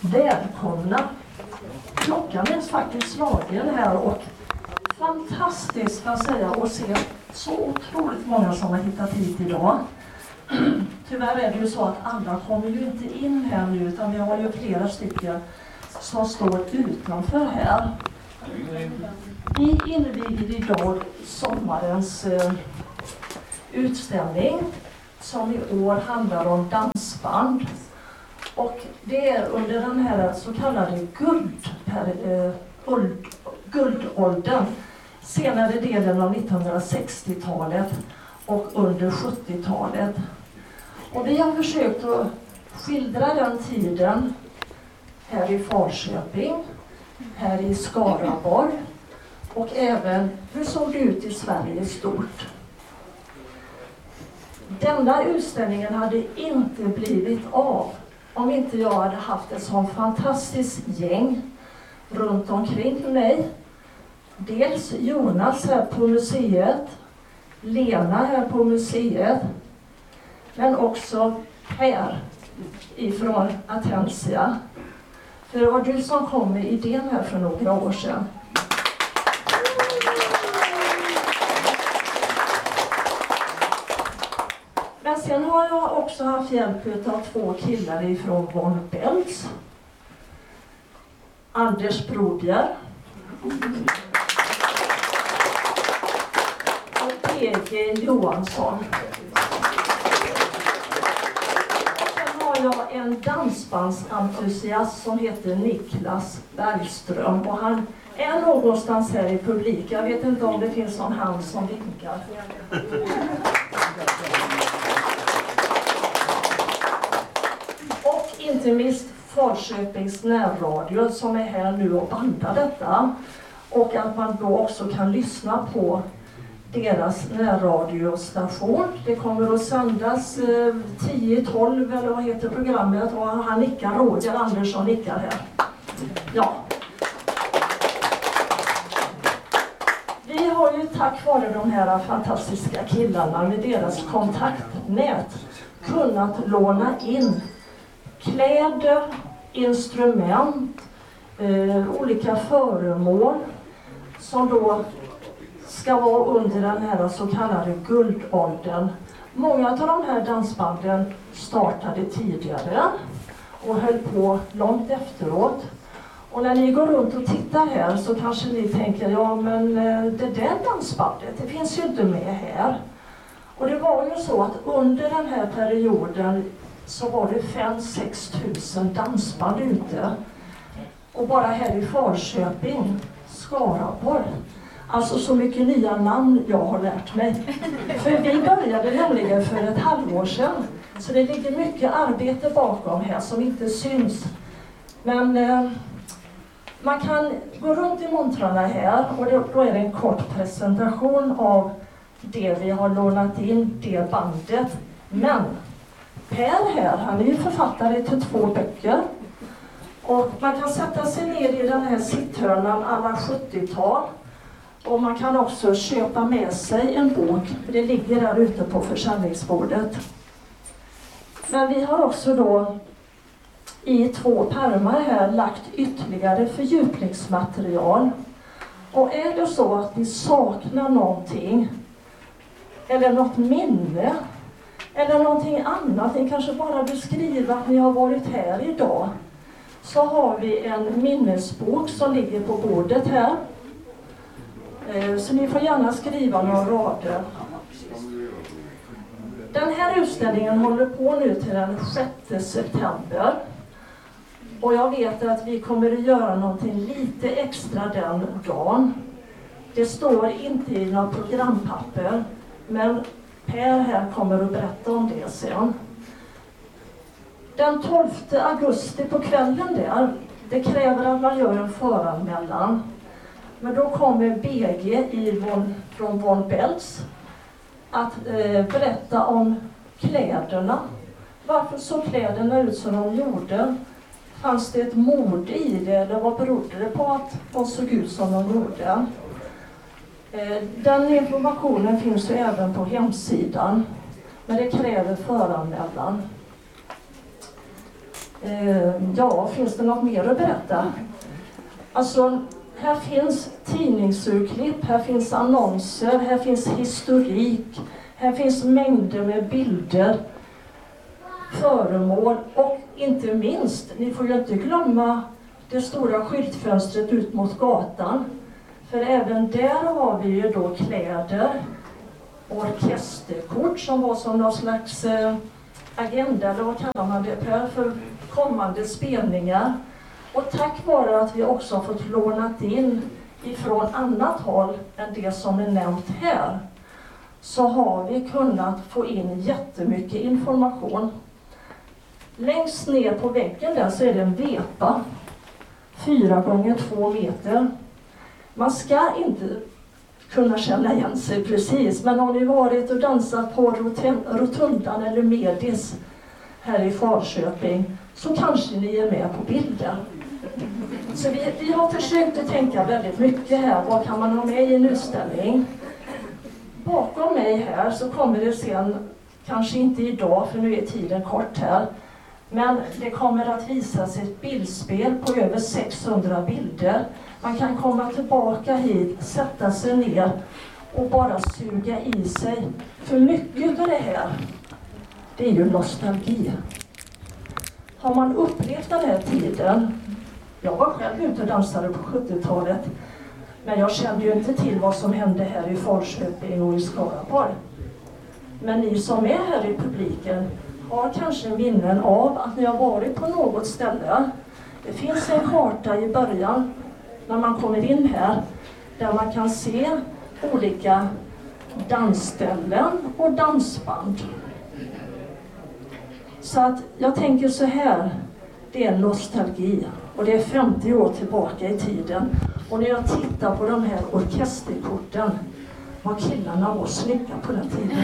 Välkomna! Klockan är faktiskt slagen här och fantastiskt att säga och se så otroligt många som har hittat hit idag. Tyvärr är det ju så att alla kommer ju inte in här nu utan vi har ju flera stycken som står utanför här. Vi inviger idag sommarens utställning som i år handlar om dansband. Och det är under den här så kallade guldåldern, senare delen av 1960-talet och under 70-talet. Och vi har försökt att skildra den tiden här i Falköping, här i Skaraborg och även hur såg det ut i Sverige i stort. Denna utställningen hade inte blivit av om inte jag hade haft ett sånt fantastiskt gäng runt omkring mig. Dels Jonas här på museet, Lena här på museet, men också Per ifrån Atensia. För det var du som kom med idén här för några år sedan. Men sen har jag också haft hjälp av 2 killar ifrån Von Beltz. Anders Brodjer. Och P.G. Johansson. Och sen har jag en dansbandsentusiast som heter Niklas Bergström. Och han är någonstans här i publik. Jag vet inte om det finns någon hand som vinkar. Inte minst Falköpings närradio som är här nu och bandar detta. Och att man då också kan lyssna på deras närradiostation. Det kommer att sändas 10-12 eller vad heter programmet. Och han nickar, Roger Andersson nickar här. Ja. Vi har ju tack vare de här fantastiska killarna med deras kontaktnät kunnat låna in kläder, instrument, olika föremål som då ska vara under den här så kallade guldåldern. Många av de här dansbanden startade tidigare och höll på långt efteråt. Och när ni går runt och tittar här så kanske ni tänker, ja men det där dansbandet, det finns ju inte med här. Och det var ju så att under den här perioden så var det 5-6 tusen dansband ute. Och bara här i Falköping, Skaraborg. Alltså så mycket nya namn jag har lärt mig. För vi började nämligen för ett halvår sedan. Så det ligger mycket arbete bakom här som inte syns. Men man kan gå runt i montrarna här och då är det en kort presentation av det vi har lånat in, det bandet. Men Per här, han är ju författare till 2 böcker. Och man kan sätta sig ner i den här sitthörnan alla 70-tal. Och man kan också köpa med sig en bok, för det ligger där ute på försäljningsbordet. Men vi har också då i 2 pärmar här lagt ytterligare fördjupningsmaterial. Och är det så att ni saknar någonting, eller något minne, eller någonting annat, ni kanske bara vill skriva att ni har varit här idag, så har vi en minnesbok som ligger på bordet här. Så ni får gärna skriva några rader. Den här utställningen håller på nu till den 6 september. Och jag vet att vi kommer att göra någonting lite extra den dagen. Det står inte i några programpapper, men Per här kommer att berätta om det sen. Den 12 augusti på kvällen där, det kräver att man gör en föranmälan. Men då kommer BG från Von Beltz att berätta om kläderna. Varför såg kläderna ut som de gjorde? Fanns det ett mode i det eller vad berodde det på att de såg ut som de gjorde? Den informationen finns ju även på hemsidan, men det kräver föranmälan. Ja, finns det något mer att berätta? Alltså, här finns tidningsurklipp, här finns annonser, här finns historik, här finns mängder med bilder, föremål och inte minst, ni får ju inte glömma det stora skyltfönstret ut mot gatan. För även där har vi ju då kläder, orkesterkort som var som någon slags agenda, eller vad kallar man det, för kommande spelningar. Och tack vare att vi också har fått lånat in ifrån annat håll än det som är nämnt här, så har vi kunnat få in jättemycket information. Längst ner på väggen där så är det en vepa, 4 gånger 2 meter. Man ska inte kunna känna igen sig precis, men har ni varit och dansat på Rotundan eller Medis här i Falköping så kanske ni är med på bilden. Så vi har försökt att tänka väldigt mycket här. Vad kan man ha med i en utställning? Bakom mig här så kommer det sen, kanske inte idag för nu är tiden kort här, men det kommer att visas ett bildspel på över 600 bilder. Man kan komma tillbaka hit, sätta sig ner och bara suga i sig. För mycket av det här, det är ju nostalgi. Har man upplevt den här tiden, jag var själv ute och dansade på 70-talet, men jag kände ju inte till vad som hände här i Falköping och i Skaraborg. Men ni som är här i publiken har kanske minnen av att ni har varit på något ställe. Det finns en karta i början när man kommer in här där man kan se olika dansställen och dansband. Så att jag tänker så här, det är nostalgi och det är 50 år tillbaka i tiden. Och när jag tittar på de här orkesterkorten, vad killarna var snygga på den tiden.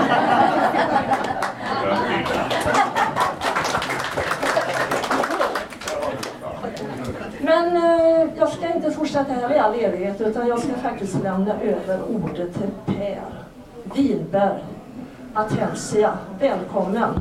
Men jag ska inte fortsätta här i all evighet, utan jag ska faktiskt lämna över ordet till Per Winberg, Atensia. Välkommen!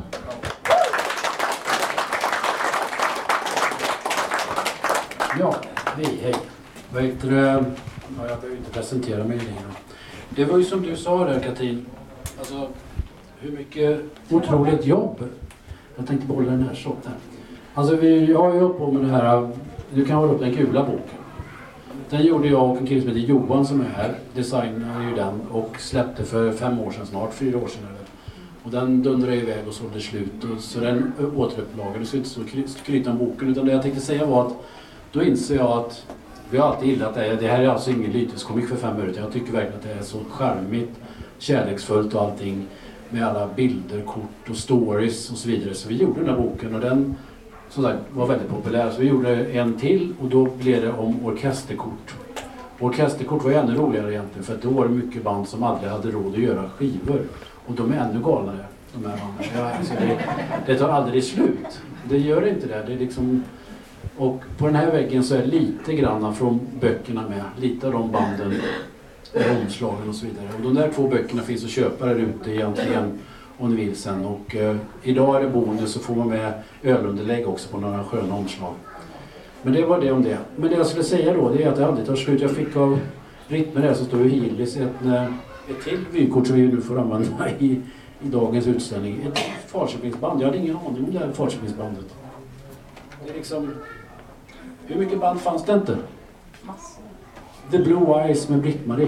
Ja, hej. Jag behöver inte presentera mig längre. Det var ju som du sa där, Katrin. Alltså, hur mycket otroligt jobb. Jag tänkte behålla den här sorten. Alltså, jag har ju hållit på med det här. Du kan hålla upp den gula boken. Den gjorde jag och en kille som heter Johan som är här. Designade ju den och släppte för 5 år sedan snart, 4 år sedan. Och den dundrade iväg och sålde slut. Och så den återupplagade. Det ska inte så skryta om boken. Utan det jag tänkte säga var att då inser jag att vi har alltid gillat det. Det här är alltså ingen lyteskomik för 5 minuter. Jag tycker verkligen att det är så charmigt, kärleksfullt och allting. Med alla bilder, kort och stories och så vidare. Så vi gjorde den här boken och den som sagt var väldigt populär. Så vi gjorde en till och då blev det om orkesterkort. Orkesterkort var ju ännu roligare egentligen för att då var det mycket band som aldrig hade råd att göra skivor. Och de är ännu galnare, de här banden. Ja, alltså det tar aldrig slut. Det gör inte det. Det är liksom... Och på den här väggen så är lite granna från böckerna med. Lite av de banden, omslagen och så vidare. Och de där 2 böckerna finns att köpa där ute egentligen om ni vill sen. Och idag är det bonus så får man med ölunderlägg också på några sköna omslag. Men det var det om det. Men det jag skulle säga då det är att det aldrig tar slut. Jag fick av Ritmer där så står ju Hillis ett till vykort som vi nu får använda i dagens utställning. Ett Falköpingsband. Jag hade ingen aning om det här Falköpingsbandet. Det är liksom... Hur mycket band fanns det inte? Massor. The Blue Eyes med Britt-Marie.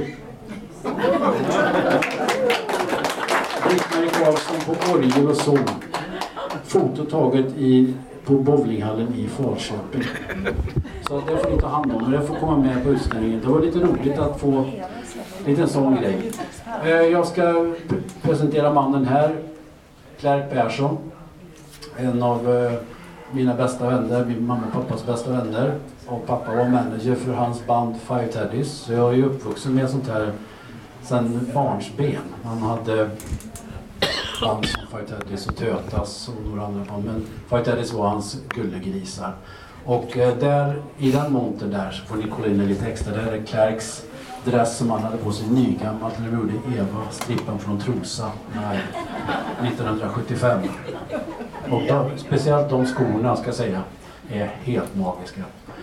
Britt-Marie Karlsson på orgel och sång. Foto taget på bowlinghallen i Falköping. Så det får ni ta hand om. Och det får komma med på utställningen. Det var lite roligt att få lite en sån grej. Jag ska presentera mannen här. Clark Persson. En av... mina bästa vänner, min mamma och pappas bästa vänner. Och pappa var manager för hans band Five Teddies. Så jag är ju uppvuxen med sånt här sen barnsben. Han hade band som Five Teddies och Tötas och några andra band. Men Five Teddies var hans gullegrisar. Och där, i den montern där så får ni kolla in lite extra. Där är Clarks dress som han hade på sig nygammalt när de gjorde Eva, strippan från Trosa. Nej, 1975. Och speciellt de skorna ska jag säga är helt magiska.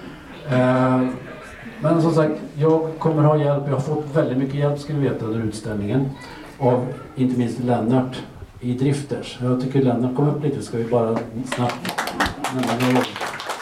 Men som sagt, jag kommer ha hjälp. Jag har fått väldigt mycket hjälp, ska vi veta, under utställningen. Av inte minst Lennart i Drifters. Jag tycker Lennart kom upp lite, ska vi bara snabbt nämna det.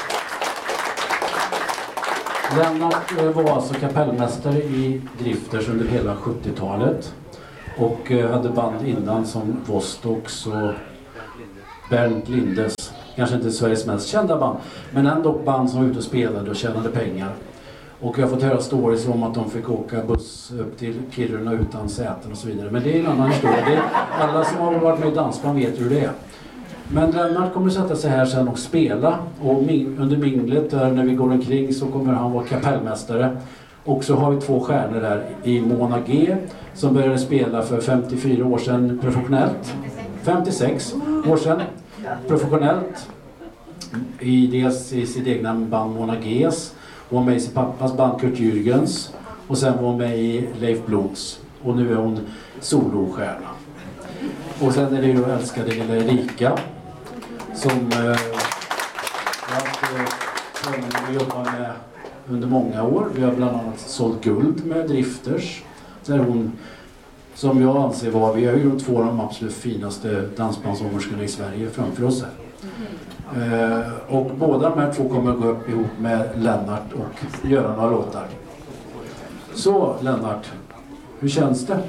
Lennart var alltså kapellmästare i Drifters under hela 70-talet. Och hade band innan som Vostocks och Bernt Lindes. Kanske inte Sveriges mest kända band, men ändå band som var ute och spelade och tjänade pengar. Och jag har fått höra stories om att de fick åka buss upp till Kiruna utan säten och så vidare. Men det är en annan historia. Alla som har varit med i dansband vet hur det är. Men Lennart kommer att sätta sig här sen och spela. Och under minglet där när vi går omkring så kommer han vara kapellmästare. Och så har vi 2 stjärnor där i Mona G som började spela för 54 år sedan professionellt. 56 år sedan professionellt. Dels i sitt egna band Mona G's. Hon var med i sin pappas band Kurt Jürgens. Och sen var hon med i Leif Bloms. Och nu är hon solostjärna. Och sen är det ju älskade lilla Erika. Som jag jobbar med under många år. Vi har bland annat sålt guld med Drifters. Där hon, som jag anser var, vi har ju 2 av de absolut finaste dansbandsångerskorna i Sverige framför oss här. Och båda de här 2 kommer att gå upp ihop med Lennart och göra några låtar. Så Lennart, hur känns det?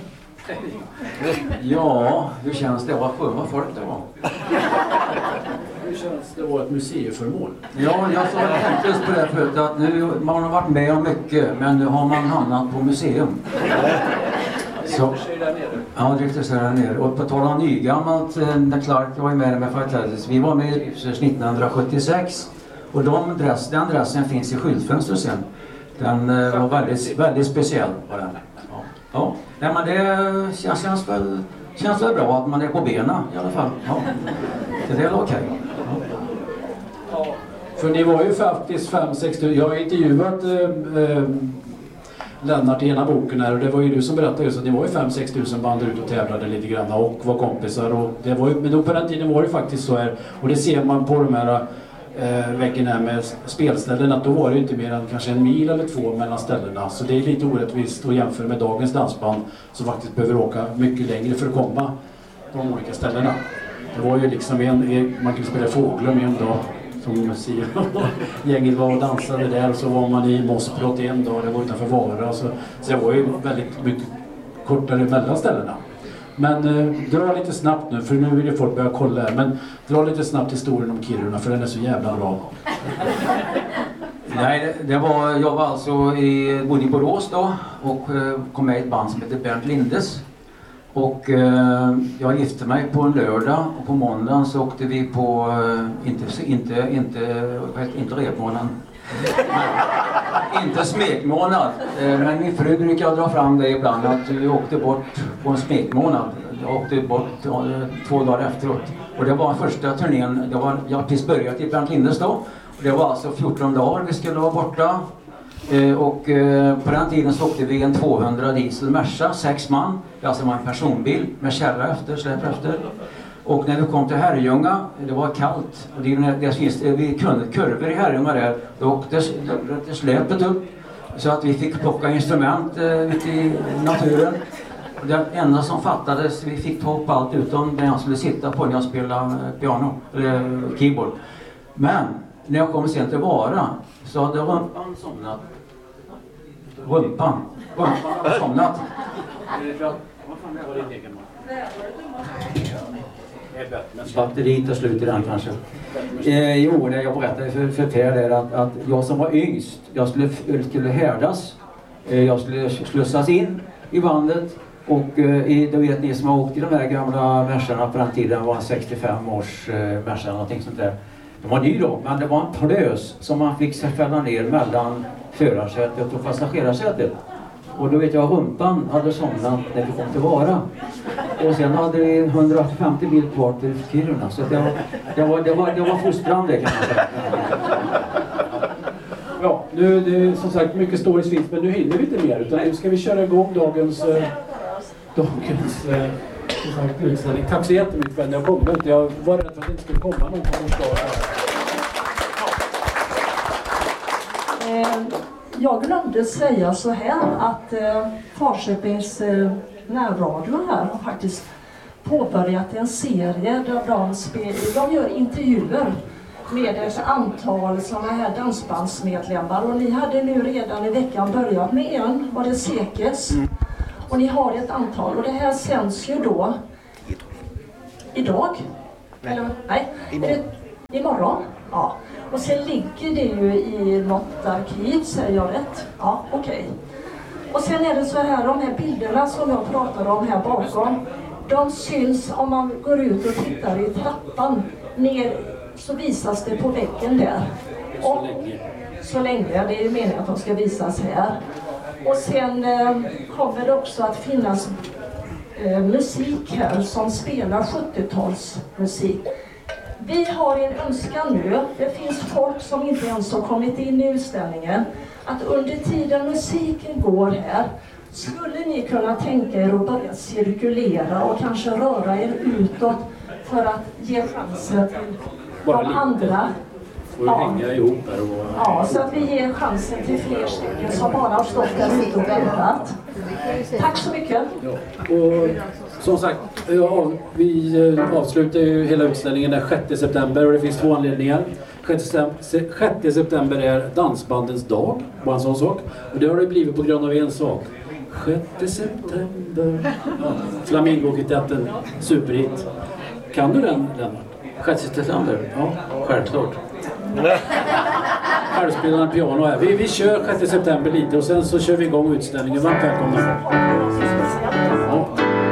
Ja, hur känns det? Vad folk det var. Hur känns det att vara ett museiföremål? Ja, jag sa just på det förut att nu man har varit med om mycket, men nu har man hamnat på museum. Så, ja, Drifters är där nere. Och på tal om nygammalt, när Clark var med Fight Ladders. Vi var med i Drifters 1976. Och den dressen finns i skyltfönstret sen. Den var väldigt speciell på den. Ja, nej, men det känns väl bra att man är på benen i alla fall. Ja. Det är okej. Ja. För ni var ju faktiskt 5-6. Jag har intervjuat Lennart i ena boken här, och det var ju du som berättade just att ni var ju 5-6 tusen band ut och tävlade lite grann och var kompisar. Och det var ju, men då på den tiden var det faktiskt så här, och det ser man på de här väggen här med spelställen, att då var det inte mer än kanske 1 mil eller 2 mellan ställena. Så det är lite orättvist att jämföra med dagens dansband som faktiskt behöver åka mycket längre för att komma på de olika ställena. Det var ju liksom man kunde spela Fåglum en dag som säger. Gänget var och dansade där, och så var man i Mossbrott en dag, det var utanför Vara. Så det var ju väldigt mycket kortare mellan ställena. Men dra lite snabbt nu, för nu vill ju folk börja kolla här. Men dra lite snabbt historien om Kiruna, för den är så jävla bra. Nej, jag var alltså bodde i Borås då och kom med i ett band som heter Bernt Lindes. Och jag gifte mig på en lördag, och på måndagen så åkte vi på, inte repmånaden, inte smekmånad, men min fru brukar dra fram det ibland att vi åkte bort på en smekmånad. Jag åkte bort 2 dagar efteråt, och det var första turnén. Jag har precis börjat i Bernt Lindes då, och det var alltså 14 dagar vi skulle vara borta. Och på den tiden så åkte vi en 200 diesel Merca, 6 man. Det alltså var en personbil med kärra efter, släp efter. Och när vi kom till Herrljunga, det var kallt. Och vi kunde kurvor i Herrljunga där. Då åkte släpet upp så att vi fick plocka instrument ute i naturen. Och det enda som fattades, vi fick ta upp allt utom när jag skulle sitta på när jag spelade piano eller keyboard. Men när jag kom sen till Vara så hade rumpan somnat. Rumpan hade somnat. Batteriet tar slut i den kanske. Jo, när jag berättade för Per där att jag som var yngst, jag skulle härdas. Jag skulle slussas in i bandet. Och då vet ni som har åkt i de här gamla Mercarna på den tiden, var 65 års Merca eller någonting sånt där. De var ny då, men det var en plös som man fick fälla ner mellan förarsätet och passagerarsätet. Och då vet jag, rumpan hade somnat när vi kom till Vara. Och sen hade vi 150 mil kvar till Kiruna. Så det var fostrande, kan man säga. Ja, nu det är som sagt mycket stories finns, men nu hinner vi inte mer, utan nu ska vi köra igång dagens utställning. Tack så jättemycket för att ni har kommit. Jag var rädd för att det inte skulle komma någon kommentar. Jag glömde säga så här att Falköpings närradio här har faktiskt påbörjat en serie där de gör intervjuer med ett antal sådana här dansbandsmedlemmar. Och ni hade nu redan i veckan börjat med en, var det Sekes? Och ni har ett antal. Och det här sänds ju då idag. Eller, nej, imorgon. Ja. Och sen ligger det ju i något arkiv, säger jag rätt? Ja, okej. Och sen är det så här, de här bilderna som jag pratar om här bakom, de syns om man går ut och tittar i trappan ner, så visas det på väggen där. Och så länge, det är ju meningen att de ska visas här. Och sen kommer det också att finnas musik här som spelar 70-talsmusik. Vi har en önskan nu, det finns folk som inte ens har kommit in i utställningen, att under tiden musiken går här skulle ni kunna tänka er att börja cirkulera och kanske röra er utåt för att ge chansen till de andra. Får hänga ihop här och... Ja, så att vi ger chansen till fler stycken som bara har stått där ute och väntat. Tack så mycket. Ja, och som sagt, vi avslutar ju hela utställningen den 6 september och det finns 2 anledningar. 6 september är dansbandens dag, bara en sån sak. Och det har det blivit på grund av en sak. 6 september. Ja, Flamingo-kvartetten, superhit. Kan du den, Lennart? 6 september? Ja, Självklart. Självspelande piano här. Vi kör 6 september lite och sen så kör vi igång utställningen. Varmt välkomna. Ja.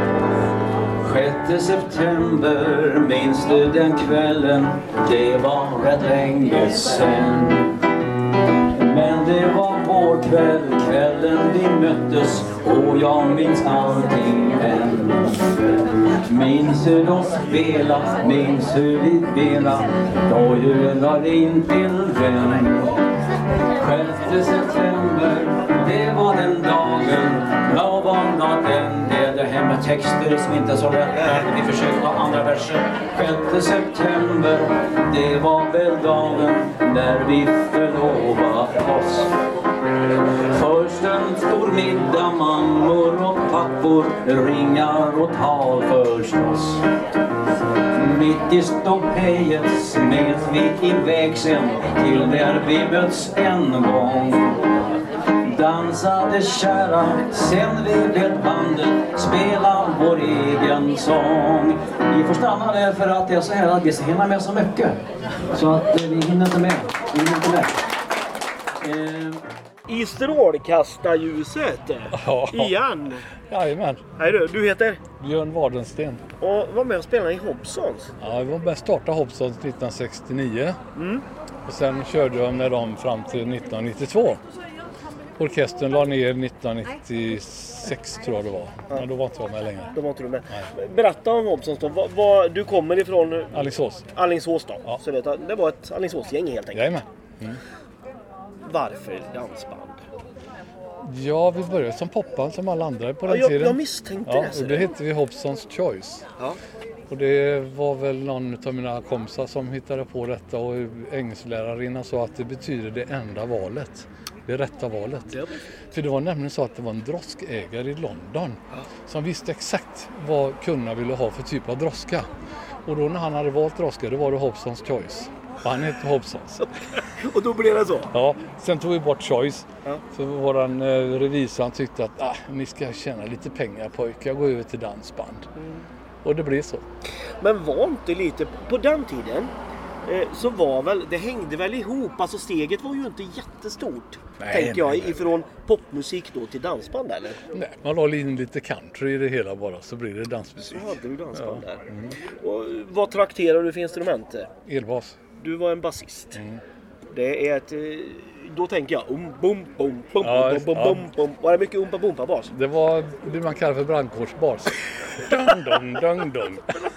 6 september, minns du den kvällen? Det var rätt länge sen. Men det var vår kväll, kvällen vi möttes, och jag minns allting än. Minns hur de spela, minns hur vi spela, då ju var in till vän. 6 september, det var den dagen, jag var natten. Det här med texter som inte är så lätt, vi försöker ta andra verser. 6 september, det var väl dagen när vi förlovat oss. Först en stor middag, mammor och pappor, ringar och tal förstås. Mitt i ståpejet smet vi iväg sen till där vi möts en gång. Dansade kära, sen vi blev bandet, spela vår egen sång. Vi får stanna där för att det är så här att vi ska hinna med så mycket. Så att vi hinner inte med. I strålkastarljuset igen. Jajamän. Hej du heter? Björn Wardensten. Och var med och spelade i Hobsons. Ja, jag var med och startade Hobsons 1969. Och sen körde jag med dem fram till 1992. Orkestern la ner 1996 tror jag det var. Men då var inte jag med längre. Då var inte du med. Nej. Berätta om Hobsons då. Du kommer ifrån Alingsås då. Ja. Så det var ett Alingsåsgäng helt enkelt. Jajamän. Varför dansband? Ja, vi började som popband som alla andra på den tiden. Jag misstänkte det. Och det hette vi Hobsons Choice. Ja. Och det var väl någon av mina kompisar som hittade på detta, och engelsklärarinnan sa att det betyder det enda valet. Det rätta valet. Ja. För det var nämligen så att det var en droskägare i London som visste exakt vad kunderna ville ha för typ av droska. Och då när han hade valt droska, då var det Hobsons Choice. Och han hette Hobsons. Och då blev det så? Ja, sen tog vi bort Choice. Ja. För våran revisor tyckte att ni ska tjäna lite pengar pojkar, gå över till dansband. Och det blev så. Men var inte lite, på den tiden så var väl, det hängde väl ihop, alltså steget var ju inte jättestort. Tänker jag, ifrån popmusik då till dansband eller? Nej, man la in lite country i det hela bara, så blir det dansmusik. Så hade du dansband där. Och vad trakterar du för instrument? Elbas. Du var en basist. Det är ett, då tänker jag bum bum bum bum. Var det mycket umpa bumpa bas? Det var det man kallar för brandkårsbas. Dun dun dun dun.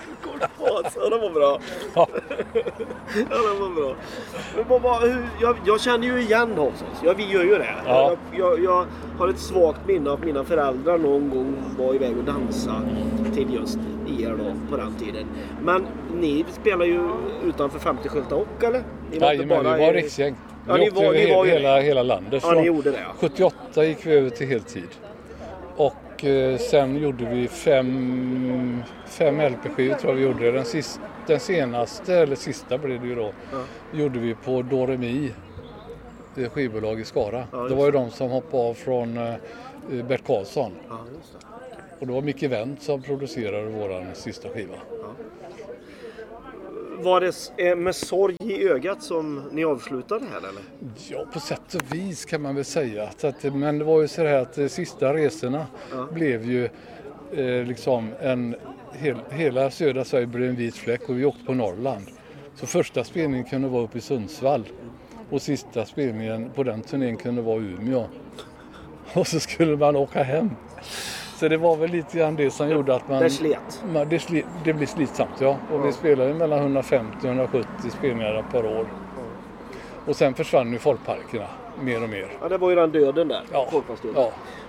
Ja, det var bra. Ja. Ja, det var bra. Men jag känner ju igen Hobsons. Vi gör ju det. Ja. Jag har ett svagt minne av mina föräldrar någon gång var iväg och dansa till just er då på den tiden. Men ni spelar ju utanför 50 skyltar och eller? Nej, men vi var riksgäng. Ja, Vi åkte över hela landet. Ja, ni gjorde det. 78 gick vi över till heltid. Och sen gjorde vi fem LP-skivor tror jag vi gjorde. Den senaste, eller sista blev det ju då, gjorde vi på Doremi, skivbolag i Skara. Ja, det var ju de som hoppade av från Bert Karlsson. Ja, just det. Och det var Micke Wendt som producerade våran sista skiva. Ja. Var det med sorg i ögat som ni avslutade här eller? Ja, på sätt och vis kan man väl säga. Men det var ju så här att de sista resorna blev ju liksom hela södra Sverige blev en vit fläck och vi åkte på Norrland. Så första spelningen kunde vara uppe i Sundsvall och sista spelningen på den turnén kunde vara i Umeå. Och så skulle man åka hem. Så det var väl lite grann det som gjorde att man... Det slet. Det blev slitsamt, ja. Och vi spelade mellan 150 och 170 spelningar per år. Och sen försvann ju folkparkerna mer och mer. Ja, det var ju den döden där. Ja. Ja.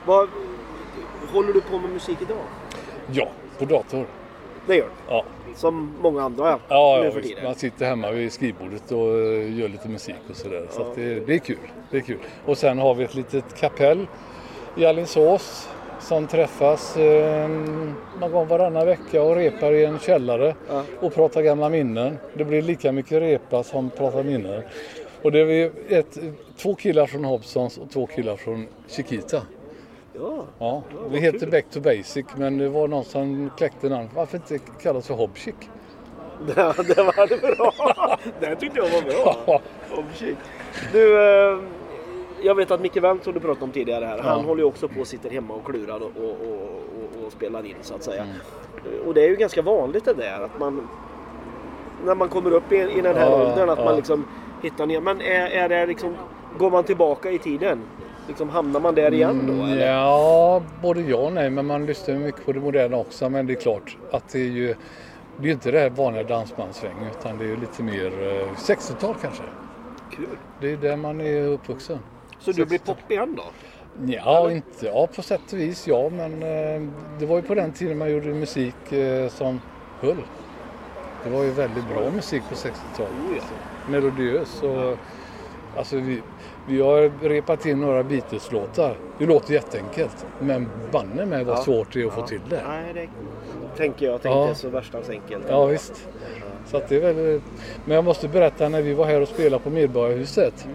Håller du på med musik idag? Ja, på dator. Det gör du? Ja. Som många andra Ja, man sitter hemma vid skrivbordet och gör lite musik och sådär. Så att det är kul. Det är kul. Och sen har vi ett litet kapell i Alingsås som träffas någon gång varannan vecka och repar i en källare och pratar gamla minnen. Det blir lika mycket repa som pratar minnen. Och det är 2 killar från Hobsons och 2 killar från Chiquita. Ja, vi heter Back to Basic, men det var någon som kläckte namn. Varför inte kallas för Hobchick? Det var det bra. Det tyckte jag var bra. Hobchick. Du, jag vet att Micke Wendt som du pratade om tidigare här, han håller ju också på och sitter hemma och klurar och spelar in så att säga. Och det är ju ganska vanligt det där att man, när man kommer upp i den här åldern, att man liksom hittar ner. Men är det liksom, går man tillbaka i tiden? Liksom hamnar man där igen då? Eller? Ja, både ja och nej, men man lyssnar mycket på det moderna också. Men det är klart att det är ju inte det här vanliga dansbandsvängen, utan det är ju lite mer 60-tal kanske. Kul. Det är där man är uppvuxen. Så du blir pop igen då? Ja, inte, ja, på sätt och vis ja, men det var ju på den tiden man gjorde musik som höll. Det var ju väldigt bra musik på 60-talet. Melodiös och alltså vi har repat in några Beatles-låtar. Det låter jätteenkelt, men banne med vad svårt det är att få till det. Nej, det tänker jag. Det är så värstans enkelt. Ja, visst. Så att det är väl... Men jag måste berätta, när vi var här och spelade på Medborgarhuset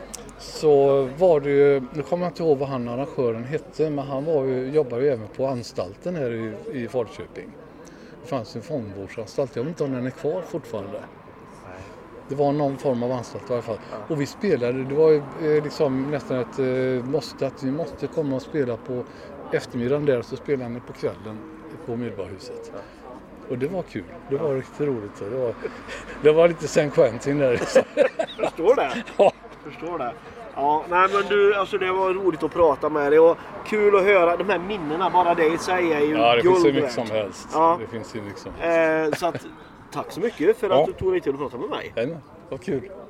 så var det ju... Nu kommer jag inte ihåg vad arrangören hette, men han jobbade ju även på anstalten här i Falköping. Det fanns en fångvårdsanstalt. Jag vet inte om den är kvar fortfarande. Det var någon form av anstalt i alla fall. Och vi spelade, det var ju liksom nästan ett måste att vi måste komma och spela på eftermiddagen där, så spelade vi på kvällen på Medborgarhuset. Och det var kul, det var riktigt roligt. Det var lite San Quentin där. Förstår det? Ja. Förstår det. Ja, nej men du, alltså det var roligt att prata med dig och kul att höra de här minnena, bara det i sig är ju ja, det guld. Finns ju mycket som helst. Ja. Det finns ju mycket som helst. Så att, tack så mycket för att du tog dig till att prata med mig. Ja, vad kul.